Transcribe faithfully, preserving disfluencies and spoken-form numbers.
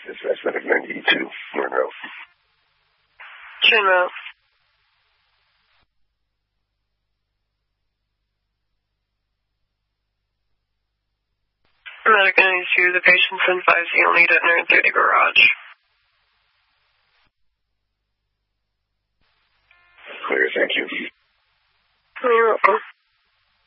This is Medic ninety-two. Monroe. Chinmount. Medic ninety-two, the patient's in five C, only to enter through the garage. Clear, thank you. You're welcome.